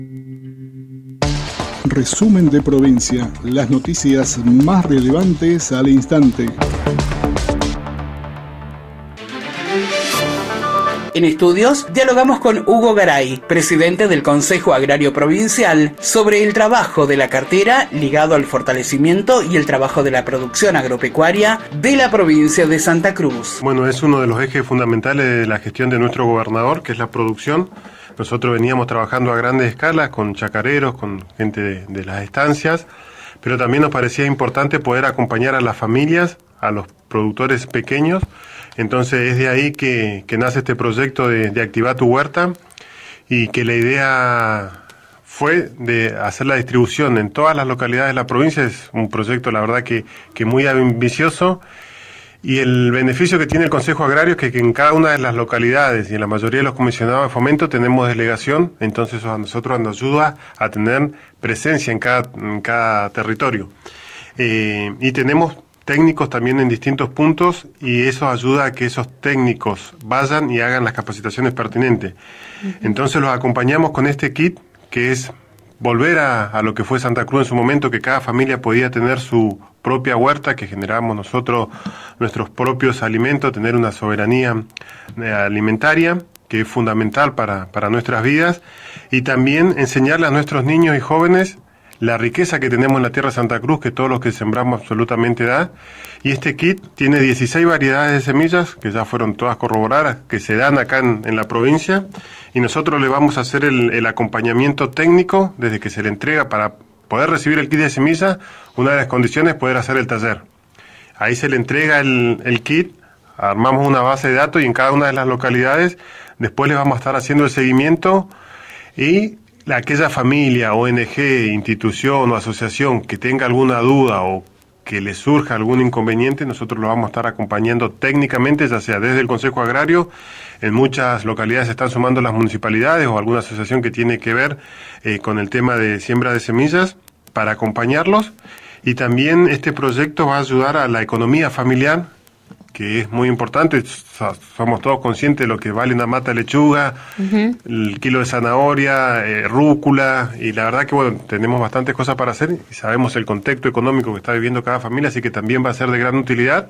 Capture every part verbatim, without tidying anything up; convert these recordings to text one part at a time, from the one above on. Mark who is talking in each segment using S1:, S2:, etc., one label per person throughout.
S1: Resumen de provincia, las noticias más relevantes al instante.
S2: En estudios, dialogamos con Hugo Garay, presidente del Consejo Agrario Provincial, sobre el trabajo de la cartera ligado al fortalecimiento y el trabajo de la producción agropecuaria de la provincia de Santa Cruz.
S3: Bueno, es uno de los ejes fundamentales de la gestión de nuestro gobernador, que es la producción. Nosotros veníamos trabajando a grandes escalas con chacareros, con gente de, de las estancias, pero también nos parecía importante poder acompañar a las familias, a los productores pequeños. Entonces es de ahí que, que nace este proyecto de, de Activa tu Huerta, y que la idea fue de hacer la distribución en todas las localidades de la provincia. Es un proyecto, la verdad, que, que muy ambicioso, y el beneficio que tiene el Consejo Agrario es que, que en cada una de las localidades y en la mayoría de los comisionados de fomento tenemos delegación. Entonces eso a nosotros nos ayuda a tener presencia en cada, en cada territorio. Eh, y tenemos técnicos también en distintos puntos, y eso ayuda a que esos técnicos vayan y hagan las capacitaciones pertinentes. Uh-huh. Entonces los acompañamos con este kit, que es volver a, a lo que fue Santa Cruz en su momento, que cada familia podía tener su propia huerta, que generábamos nosotros nuestros propios alimentos, tener una soberanía eh, alimentaria, que es fundamental para, para nuestras vidas, y también enseñarle a nuestros niños y jóvenes la riqueza que tenemos en la tierra de Santa Cruz, que todo lo que sembramos absolutamente da. Y este kit tiene dieciséis variedades de semillas, que ya fueron todas corroboradas, que se dan acá en, en la provincia, y nosotros le vamos a hacer el, el acompañamiento técnico desde que se le entrega. Para poder recibir el kit de semillas, una de las condiciones es poder hacer el taller. Ahí se le entrega el, el kit, armamos una base de datos, y en cada una de las localidades después le vamos a estar haciendo el seguimiento, y aquella familia, O N G, institución o asociación que tenga alguna duda o que le surja algún inconveniente, nosotros lo vamos a estar acompañando técnicamente, ya sea desde el Consejo Agrario. En muchas localidades se están sumando las municipalidades o alguna asociación que tiene que ver eh, con el tema de siembra de semillas, para acompañarlos. Y también este proyecto va a ayudar a la economía familiar, que es muy importante. Somos todos conscientes de lo que vale una mata de lechuga, uh-huh, el kilo de zanahoria, eh, rúcula, y la verdad que bueno, tenemos bastantes cosas para hacer, y sabemos el contexto económico que está viviendo cada familia, así que también va a ser de gran utilidad.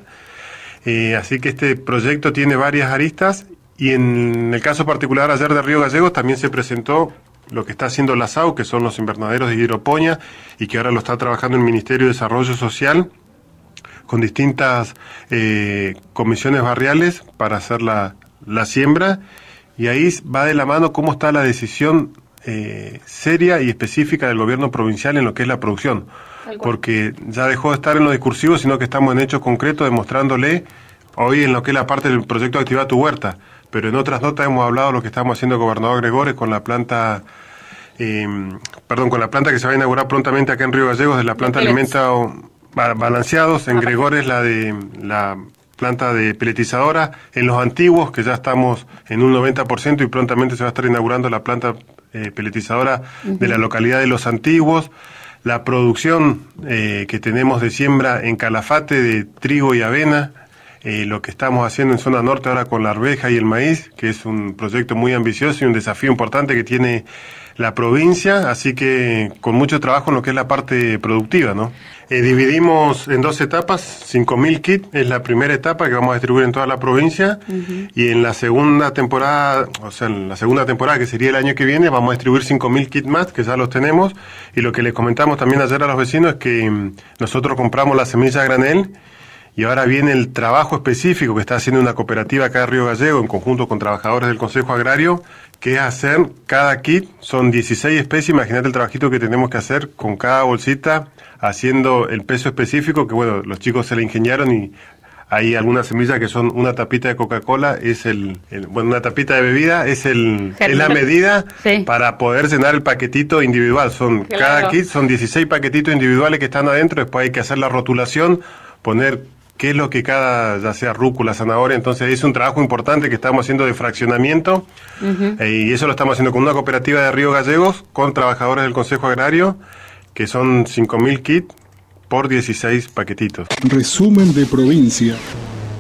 S3: Eh, así que este proyecto tiene varias aristas, y en el caso particular ayer de Río Gallegos también se presentó lo que está haciendo la S A U, que son los invernaderos de hidroponía, y que ahora lo está trabajando el Ministerio de Desarrollo Social, con distintas eh, comisiones barriales para hacer la, la siembra, y ahí va de la mano cómo está la decisión eh, seria y específica del gobierno provincial en lo que es la producción, porque ya dejó de estar en lo discursivo, sino que estamos en hechos concretos, demostrándole hoy en lo que es la parte del proyecto Activa tu Huerta, pero en otras notas hemos hablado de lo que estamos haciendo el gobernador Gregores con la planta, eh, perdón, con la planta que se va a inaugurar prontamente acá en Río Gallegos, de la planta alimento balanceados. En Gregores la de la planta de peletizadora, en Los Antiguos, que ya estamos en un noventa por ciento, y prontamente se va a estar inaugurando la planta eh, peletizadora uh-huh, de la localidad de Los Antiguos, la producción eh, que tenemos de siembra en Calafate de trigo y avena, eh, lo que estamos haciendo en zona norte ahora con la arveja y el maíz, que es un proyecto muy ambicioso y un desafío importante que tiene la provincia, así que con mucho trabajo en lo que es la parte productiva, ¿no? Eh, dividimos en dos etapas, cinco mil kits es la primera etapa que vamos a distribuir en toda la provincia, uh-huh, y en la segunda temporada, o sea, en la segunda temporada, que sería el año que viene, vamos a distribuir cinco mil kits más, que ya los tenemos, y lo que les comentamos también ayer a los vecinos es que um, nosotros compramos la semilla a granel, y ahora viene el trabajo específico que está haciendo una cooperativa acá de Río Gallego en conjunto con trabajadores del Consejo Agrario, que es hacer cada kit, son dieciséis especies, imagínate el trabajito que tenemos que hacer con cada bolsita, haciendo el peso específico, que bueno, los chicos se le ingeniaron, y hay algunas semillas que son una tapita de Coca-Cola, es el, el bueno, una tapita de bebida, es el es la medida, sí, para poder llenar el paquetito individual. Son claro, cada kit son dieciséis paquetitos individuales que están adentro, después hay que hacer la rotulación, poner qué es lo que cada, ya sea rúcula, zanahoria, entonces es un trabajo importante que estamos haciendo de fraccionamiento, uh-huh, eh, y eso lo estamos haciendo con una cooperativa de Río Gallegos, con trabajadores del Consejo Agrario, que son cinco mil kits por dieciséis paquetitos.
S1: Resumen de provincia.